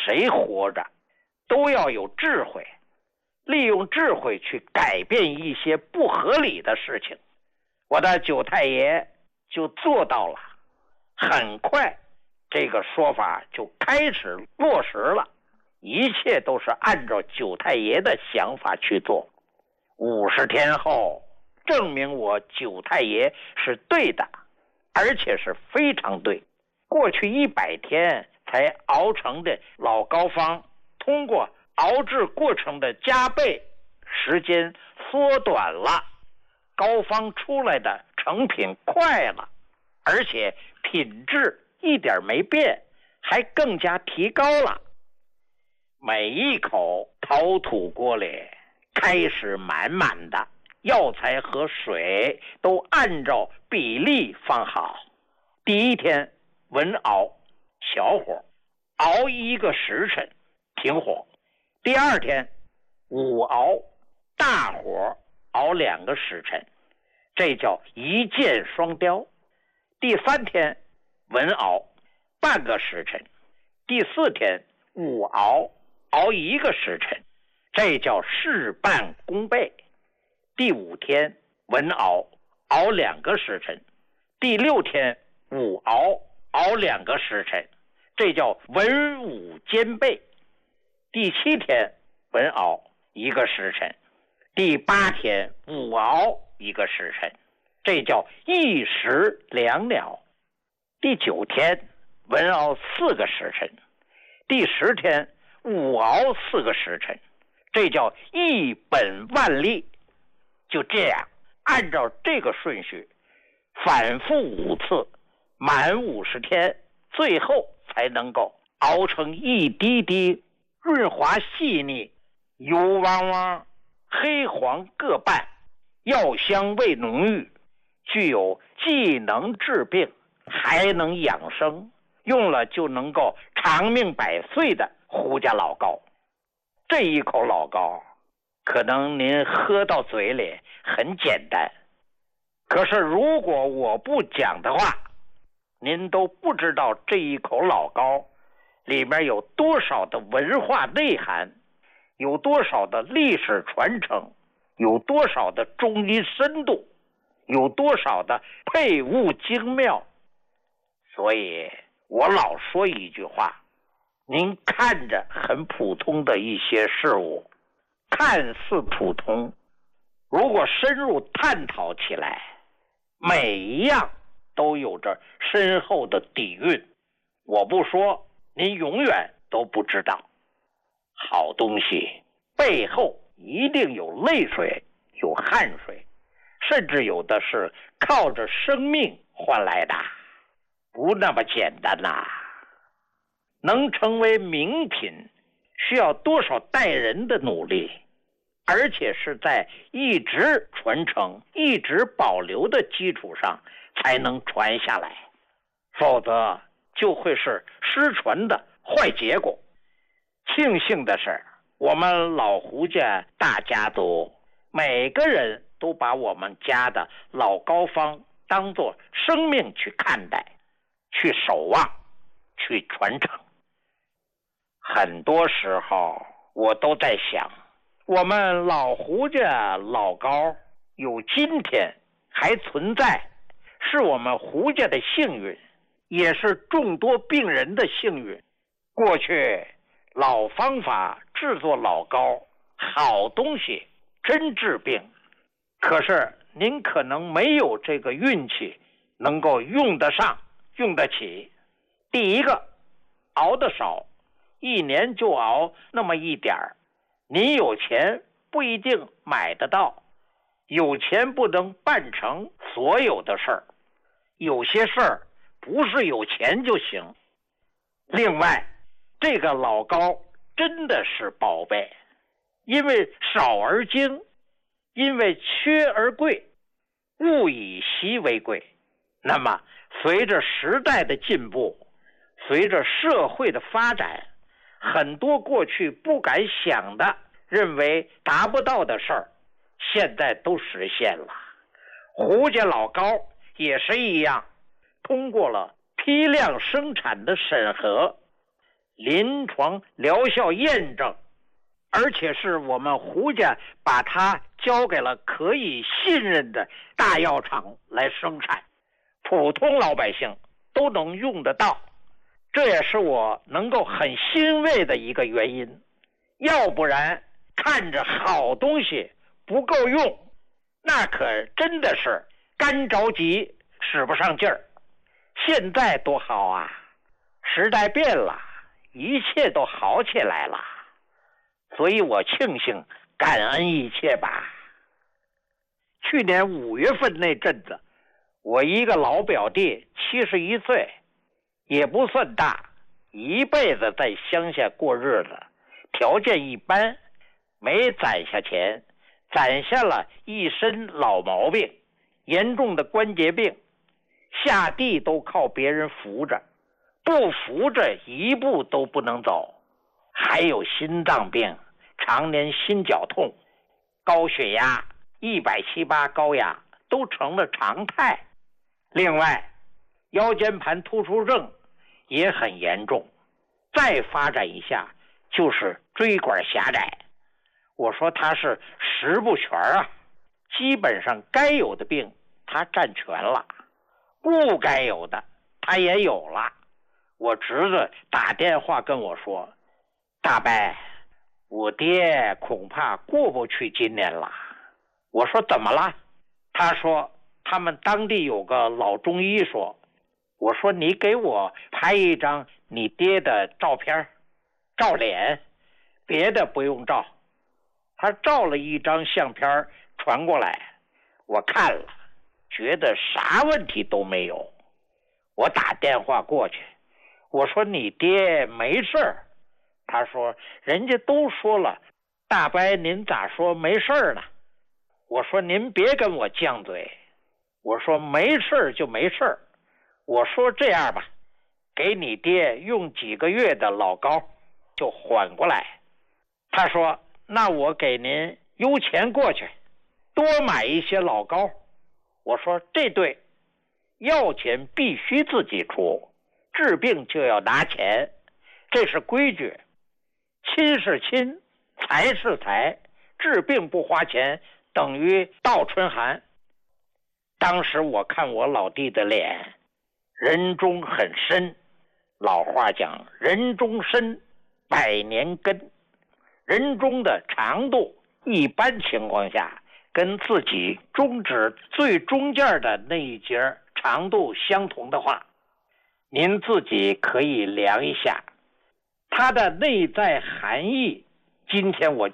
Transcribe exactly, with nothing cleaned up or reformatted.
谁活着都要有智慧，利用智慧去改变一些不合理的事情。我的九太爷就做到了，很快这个说法就开始落实了，一切都是按照九太爷的想法去做。五十天后，证明我九太爷是对的，而且是非常对。过去一百天才熬成的老膏方，通过熬制过程的加倍，时间缩短了，膏方出来的成品快了，而且品质一点没变，还更加提高了。每一口陶土锅里开始满满的，药材和水都按照比例放好。第一天文熬小火，熬一个时辰停火。第二天午熬大火熬两个时辰，这叫一箭双雕。第三天文熬半个时辰，第四天午熬熬一个时辰，这叫事半功倍。第五天文熬熬两个时辰，第六天午熬熬两个时辰，这叫文武兼备。第七天文熬一个时辰，第八天午熬一个时辰，这叫一石两鸟。第九天文熬四个时辰，第十天午熬四个时辰，这叫一本万利。就这样按照这个顺序反复五次，满五十天，最后才能够熬成一滴滴润滑细腻，油汪汪黑黄各半，药香味浓郁，具有既能治病还能养生，用了就能够长命百岁的胡家老膏。这一口老膏可能您喝到嘴里很简单，可是如果我不讲的话，您都不知道这一口老膏里面有多少的文化内涵，有多少的历史传承，有多少的中医深度，有多少的配物精妙。所以我老说一句话，您看着很普通的一些事物，看似普通，如果深入探讨起来，每一样都有着深厚的底蕴。我不说，您永远都不知道。好东西背后一定有泪水，有汗水，甚至有的是靠着生命换来的，不那么简单呐、啊。能成为名品，需要多少代人的努力，而且是在一直传承、一直保留的基础上才能传下来，否则就会是失传的坏结果。庆幸的是，我们老胡家大家族每个人都把我们家的老膏方当作生命去看待，去守望，去传承。很多时候我都在想，我们老胡家老膏有今天还存在，是我们胡家的幸运，也是众多病人的幸运。过去老方法制作老膏，好东西真治病，可是您可能没有这个运气能够用得上用得起。第一个，熬得少，一年就熬那么一点儿，您有钱不一定买得到，有钱不能办成所有的事儿，有些事儿不是有钱就行。另外，这个老膏真的是宝贝，因为少而精，因为缺而贵，物以稀为贵。那么随着时代的进步，随着社会的发展，很多过去不敢想的，认为达不到的事儿，现在都实现了。胡家老膏也是一样，通过了批量生产的审核， 临床疗效验证，而且是我们胡家把它交给了可以信任的大药厂来生产，普通老百姓都能用得到，这也是我能够很欣慰的一个原因。要不然看着好东西不够用，那可真的是干着急使不上劲儿。现在多好啊，时代变了，一切都好起来了，所以我庆幸感恩一切吧。去年五月份那阵子，我一个老表弟七十一岁，也不算大，一辈子在乡下过日子，条件一般，没攒下钱，攒下了一身老毛病，严重的关节病，下地都靠别人扶着，不扶着一步都不能走，还有心脏病，常年心绞痛，高血压一百七八高压都成了常态。另外腰间盘突出症也很严重，再发展一下就是椎管狭窄。我说他是十不全啊，基本上该有的病他占全了，不该有的他也有了。我侄子打电话跟我说，大伯，我爹恐怕过不去今年了。我说怎么了？他说他们当地有个老中医说。我说你给我拍一张你爹的照片，照脸，别的不用照。他照了一张相片传过来，我看了，觉得啥问题都没有。我打电话过去，我说你爹没事儿。他说人家都说了，大伯您咋说没事儿呢？我说您别跟我犟嘴，我说没事儿就没事儿。我说这样吧，给你爹用几个月的老膏就缓过来。他说那我给您邮钱过去，多买一些老膏。我说这对，药钱必须自己出，治病就要拿钱，这是规矩。亲是亲，财是财，治病不花钱等于倒春寒。当时我看我老弟的脸，人中很深，老话讲人中深，百年根。人中的长度一般情况下跟自己中指最中间的那一节长度相同的话，您自己可以量一下它的内在含义。今天我就